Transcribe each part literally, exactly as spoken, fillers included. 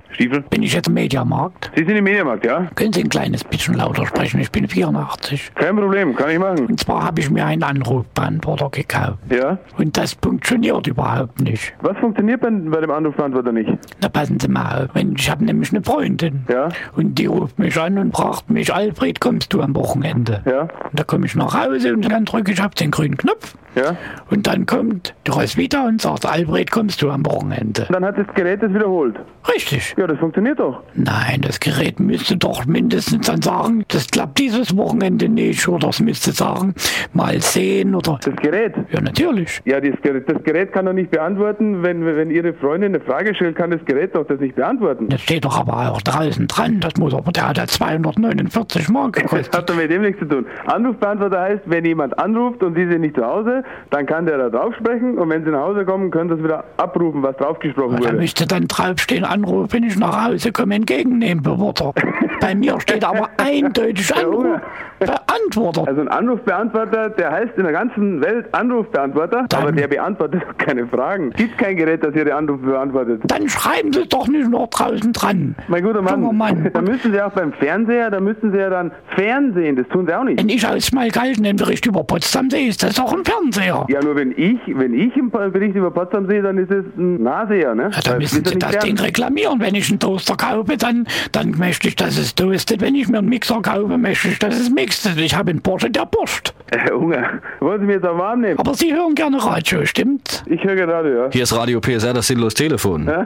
Stiefel? Bin ich jetzt im Mediamarkt? Sie sind im Mediamarkt, ja? Können Sie ein kleines bisschen lauter sprechen? Ich bin vierundachtzig. Kein Problem, kann ich machen. Und zwar habe ich mir einen Anrufbeantworter gekauft. Ja? Und das funktioniert überhaupt nicht. Was funktioniert bei, bei dem Anrufbeantworter nicht? Na, passen Sie mal auf. Ich habe nämlich eine Freundin. Ja? Und die ruft mich an und fragt mich, Alfred, kommst du am Wochenende? Ja? Und da komme ich nach Hause und dann drücke ich auf den grünen Knopf. Ja? Und dann kommt die Roswitha und sagt, Alfred, kommst du am Wochenende? Dann hat das Gerät das wiederholt. Richtig. Ja, das funktioniert doch. Nein, das Gerät müsste doch mindestens dann sagen, das klappt dieses Wochenende nicht. Oder es müsste sagen, mal sehen oder... Das Gerät? Ja, natürlich. Ja, das Gerät, das Gerät kann doch nicht beantworten, wenn, wenn Ihre Freundin eine Frage stellt, kann das Gerät doch das nicht beantworten. Das steht doch aber auch draußen dran. Das muss aber, der hat ja zweihundertneunundvierzig Mark gekostet. Das hat doch mit dem nichts zu tun. Anrufbeantworter heißt, wenn jemand anruft und Sie sind nicht zu Hause, dann kann der da drauf sprechen und wenn Sie nach Hause kommen, können Sie es wieder abrufen, was draufgesprochen Da wurde. müsste dann draufstehen, Anruf, wenn ich nach Hause komme, entgegennehmen, Beworter. Bei mir steht aber eindeutig Anruf beantwortet. Also ein Anrufbeantworter, der heißt in der ganzen Welt Anrufbeantworter, Dann- aber der beantwortet keine Fragen. Gibt kein Gerät, das Ihre Anrufe beantwortet. Dann schreiben Sie es doch nicht noch draußen dran. Mein guter Mann, Dummer Mann. da müssen Sie auch beim Fernseher, da müssen Sie ja dann Fernsehen, das tun Sie auch nicht. Wenn ich aus Schmalkalden den Bericht über Potsdam sehe, ist das auch ein Fernseher. Ja, nur wenn ich, wenn ich im Bericht über Potsdam sehe, dann ist es ein Nahseher, ne? Ja, dann Weil müssen ist ja Sie nicht das fern. Ding reklamieren. Wenn ich einen Toaster kaufe, dann, dann möchte ich, dass es toastet. Wenn ich mir einen Mixer kaufe, möchte ich, dass es mixt. Ich habe einen Porsche, der porscht. Herr Unger, wollen Sie mir jetzt auch warm nehmen? Aber Sie hören gerne Radio, stimmt? Ich höre gerade, ja. Hier ist Radio P S R, das sinnlos Telefon. Hallo?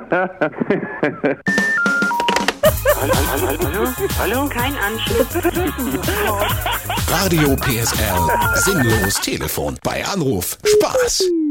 Hallo? Kein Anschluss. Radio P S R, sinnlos Telefon. Bei Anruf Spaß.